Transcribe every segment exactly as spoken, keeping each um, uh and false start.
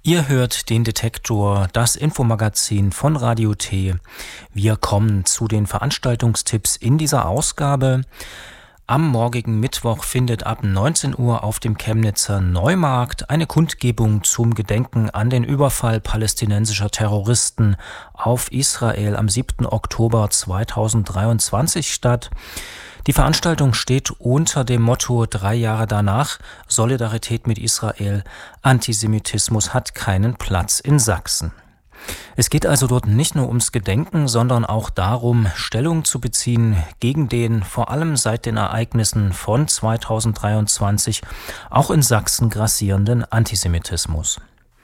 Ihr hört den Detektor, das Infomagazin von Radio T. Wir kommen zu den Veranstaltungstipps in dieser Ausgabe. Am morgigen Mittwoch findet ab neunzehn Uhr auf dem Chemnitzer Neumarkt eine Kundgebung zum Gedenken an den Überfall palästinensischer Terroristen auf Israel am siebten Oktober zweitausenddreiundzwanzig statt. Die Veranstaltung steht unter dem Motto Drei Jahre danach, Solidarität mit Israel, Antisemitismus hat keinen Platz in Sachsen. Es geht also dort nicht nur ums Gedenken, sondern auch darum, Stellung zu beziehen gegen den vor allem seit den Ereignissen von zweitausenddreiundzwanzig auch in Sachsen grassierenden Antisemitismus.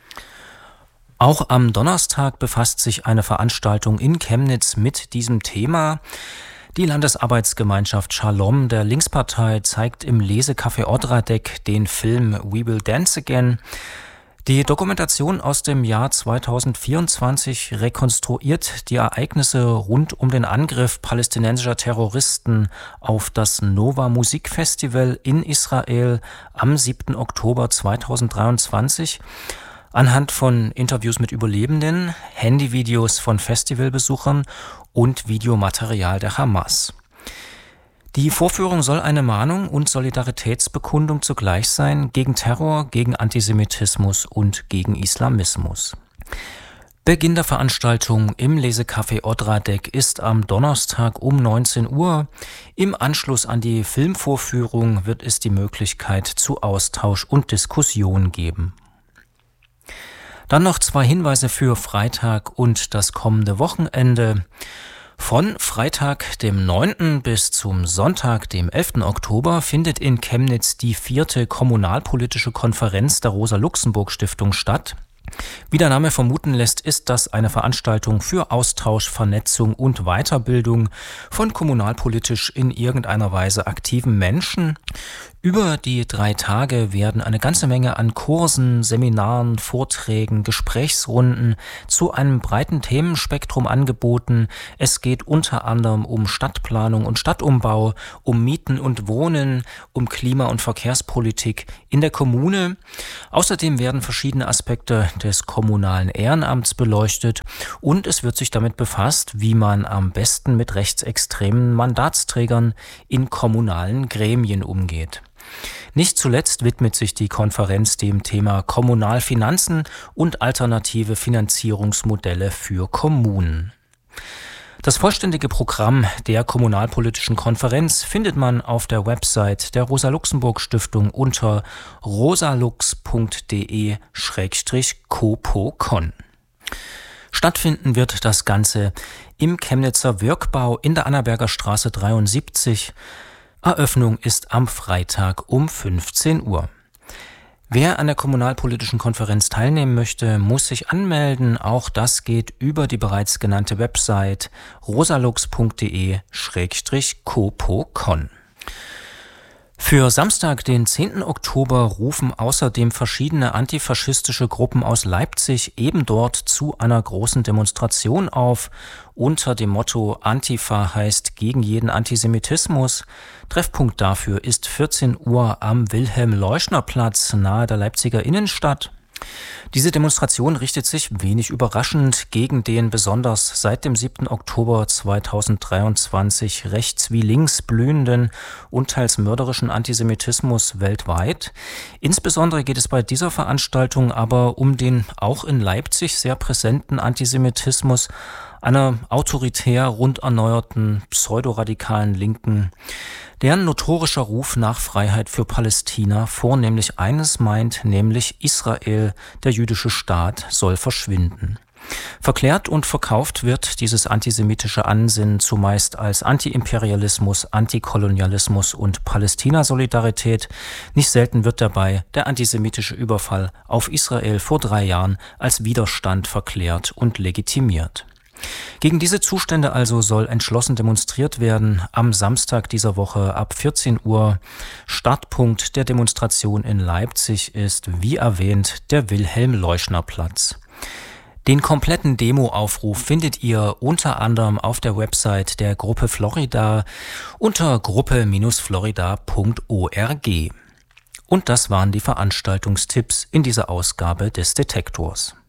Auch am Donnerstag befasst sich eine Veranstaltung in Chemnitz mit diesem Thema. Die Landesarbeitsgemeinschaft Shalom der Linkspartei zeigt im Lesecafé Odradek den Film We Will Dance Again. Die Dokumentation aus dem Jahr zweitausendvierundzwanzig rekonstruiert die Ereignisse rund um den Angriff palästinensischer Terroristen auf das Nova Musikfestival in Israel am siebten Oktober zweitausenddreiundzwanzig. Anhand von Interviews mit Überlebenden, Handyvideos von Festivalbesuchern und Videomaterial der Hamas. Die Vorführung soll eine Mahnung und Solidaritätsbekundung zugleich sein gegen Terror, gegen Antisemitismus und gegen Islamismus. Beginn der Veranstaltung im Lesecafé Odradek ist am Donnerstag um neunzehn Uhr. Im Anschluss an die Filmvorführung wird es die Möglichkeit zu Austausch und Diskussion geben. Dann noch zwei Hinweise für Freitag und das kommende Wochenende. Von Freitag, dem neunten bis zum Sonntag, dem elften Oktober, findet in Chemnitz die vierte kommunalpolitische Konferenz der Rosa-Luxemburg-Stiftung statt. Wie der Name vermuten lässt, ist das eine Veranstaltung für Austausch, Vernetzung und Weiterbildung von kommunalpolitisch in irgendeiner Weise aktiven Menschen. Über die drei Tage werden eine ganze Menge an Kursen, Seminaren, Vorträgen, Gesprächsrunden zu einem breiten Themenspektrum angeboten. Es geht unter anderem um Stadtplanung und Stadtumbau, um Mieten und Wohnen, um Klima- und Verkehrspolitik in der Kommune. Außerdem werden verschiedene Aspekte des kommunalen Ehrenamts beleuchtet und es wird sich damit befasst, wie man am besten mit rechtsextremen Mandatsträgern in kommunalen Gremien umgeht. Nicht zuletzt widmet sich die Konferenz dem Thema Kommunalfinanzen und alternative Finanzierungsmodelle für Kommunen. Das vollständige Programm der kommunalpolitischen Konferenz findet man auf der Website der Rosa-Luxemburg-Stiftung unter rosalux punkt de schrägstrich copocon. Stattfinden wird das Ganze im Chemnitzer Wirkbau in der Annaberger Straße dreiundsiebzig. Eröffnung ist am Freitag um fünfzehn Uhr. Wer an der kommunalpolitischen Konferenz teilnehmen möchte, muss sich anmelden. Auch das geht über die bereits genannte Website rosalux punkt de schrägstrich copocon. Für Samstag, den zehnten Oktober, rufen außerdem verschiedene antifaschistische Gruppen aus Leipzig eben dort zu einer großen Demonstration auf, unter dem Motto Antifa heißt gegen jeden Antisemitismus. Treffpunkt dafür ist vierzehn Uhr am Wilhelm-Leuschner-Platz nahe der Leipziger Innenstadt. Diese Demonstration richtet sich wenig überraschend gegen den besonders seit dem siebten Oktober zweitausenddreiundzwanzig rechts wie links blühenden und teils mörderischen Antisemitismus weltweit. Insbesondere geht es bei dieser Veranstaltung aber um den auch in Leipzig sehr präsenten Antisemitismus einer autoritär rund erneuerten pseudoradikalen Linken, deren notorischer Ruf nach Freiheit für Palästina vornehmlich eines meint, nämlich Israel, der jüdische Staat, soll verschwinden. Verklärt und verkauft wird dieses antisemitische Ansinnen zumeist als Antiimperialismus, Antikolonialismus und Palästina-Solidarität. Nicht selten wird dabei der antisemitische Überfall auf Israel vor drei Jahren als Widerstand verklärt und legitimiert. Gegen diese Zustände also soll entschlossen demonstriert werden. Am Samstag dieser Woche ab vierzehn Uhr. Startpunkt der Demonstration in Leipzig ist, wie erwähnt, der Wilhelm-Leuschner-Platz. Den kompletten Demo-Aufruf findet ihr unter anderem auf der Website der Gruppe Florida unter gruppe Bindestrich florida Punkt org. Und das waren die Veranstaltungstipps in dieser Ausgabe des Detektors.